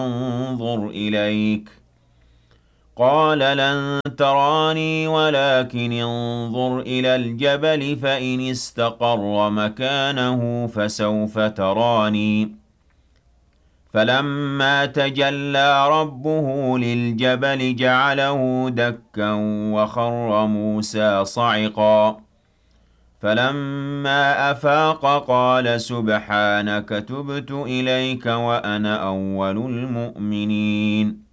انظُرْ إِلَيْكَ ۚ قَالَ لَن تَرَانِي وَلَٰكِنِ انظُرْ إِلَى الْجَبَلِ فَإِنِ اسْتَقَرَّ مَكَانَهُ فَسَوْفَ تَرَانِي ۚ فَلَمَّا تَجَلَّىٰ رَبُّهُ لِلْجَبَلِ جَعَلَهُ دَكًّا وَخَرَّ مُوسَىٰ صَعِقًا ۚ فَلَمَّا أَفَاقَ قَالَ سُبْحَانَكَ تُبْتُ إِلَيْكَ وَأَنَا أَوَّلُ الْمُؤْمِنِينَ